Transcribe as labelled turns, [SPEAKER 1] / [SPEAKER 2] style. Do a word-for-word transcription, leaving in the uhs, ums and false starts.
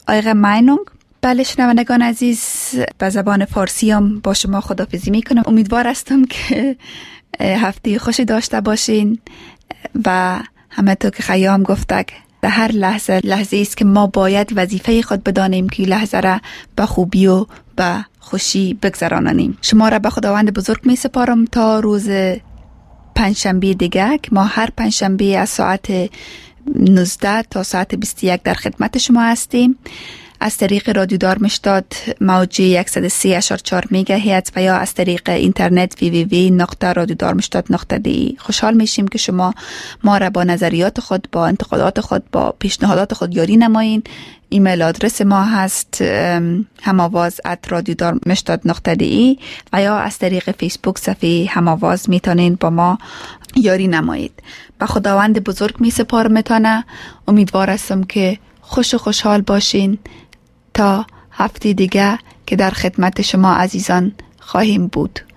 [SPEAKER 1] eure Meinung. بله شنوندگان عزیز، به زبان فارسی هم با شما خداحافظی میکنم. امیدوار هستم که هفته خوشی داشته باشین و همه تو که خیام گفته در هر لحظه لحظه است که ما باید وظیفه خود بدانیم که لحظه را به خوبی و به خوشی بگذرانیم. شما را به خداوند بزرگ می سپارم تا روز پنجشنبه دیگه که ما هر پنجشنبه از ساعت نوزده تا ساعت بیست و یک در خدمت شما هستیم از طریق رادیو دارمشتات موج صد و سه اشار چهار مگاهرتز و یا از طریق اینترنت دبلیو دبلیو دبلیو نقطه رادیو دارمشتات نقطه دی. خوشحال میشیم که شما ما را با نظریات خود، با انتقادات خود، با پیشنهادات خود یاری نمایین. ایمیل آدرس ما هست هماواز ات رادیو دارمشتات نقطه دی و یا از طریق فیسبوک صفحه هماواز میتونین با ما یاری نمایید. به خداوند بزرگ می سپارمتانه. امیدوار هستم که خوش و خوشحال باشین تا هفته دیگه که در خدمت شما عزیزان خواهیم بود.